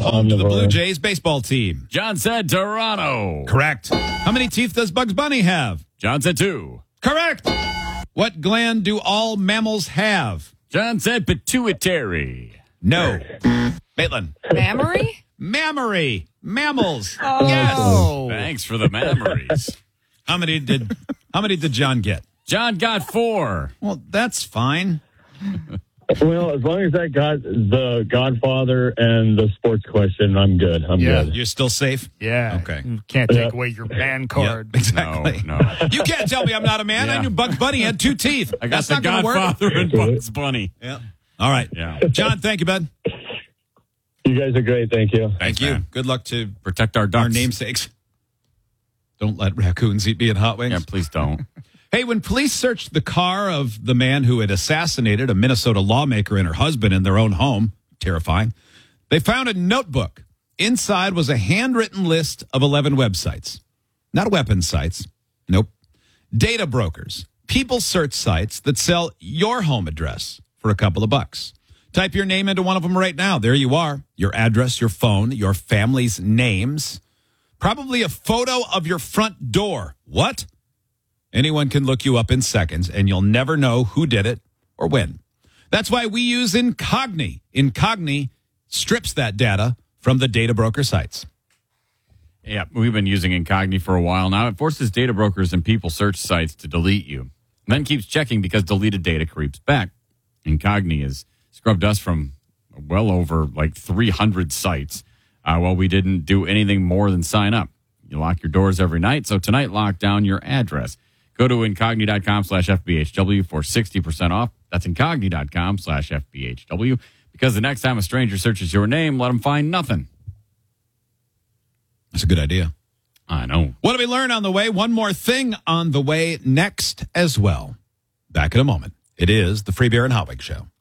home to the Blue Jays baseball team? John said Toronto. Correct. How many teeth does Bugs Bunny have? John said 2. Correct. What gland do all mammals have? John said pituitary. No. Maitland. Mammary? Mammary. Mammals. Oh. Yes. Thanks for the memories. How many did John get? John got 4. Well, that's fine. Well, as long as I got the Godfather and the sports question, I'm good. I'm good. You're still safe? Yeah. Okay. You can't take away your man card. Yeah, exactly. No. You can't tell me I'm not a man. Yeah. I knew Bugs Bunny had 2 teeth. I got That's the not gonna work. Godfather and Bugs Bunny. Yeah. All right. Yeah. John, thank you, bud. You guys are great. Thank you. Thank you. man. Good luck to Protect our ducks. our namesakes. Don't let raccoons eat me in hot wings. Yeah, please don't. Hey, when police searched the car of the man who had assassinated a Minnesota lawmaker and her husband in their own home, terrifying, they found a notebook. Inside was a handwritten list of 11 websites. Not weapons sites. Nope. Data brokers. People search sites that sell your home address for a couple of bucks. Type your name into one of them right now. There you are. Your address, your phone, your family's names. Probably a photo of your front door. What? Anyone can look you up in seconds, and you'll never know who did it or when. That's why we use Incogni. Incogni strips that data from the data broker sites. Yeah, we've been using Incogni for a while now. It forces data brokers and people search sites to delete you, and then keeps checking because deleted data creeps back. Incogni has scrubbed us from well over like 300 sites while we didn't do anything more than sign up. You lock your doors every night, so tonight lock down your address. Go to incogni.com/FBHW for 60% off. That's incogni.com/FBHW. Because the next time a stranger searches your name, let them find nothing. That's a good idea. I know. What do we learn on the way? One more thing on the way next as well. Back in a moment. It is the Free Beer and Hot Wings Show.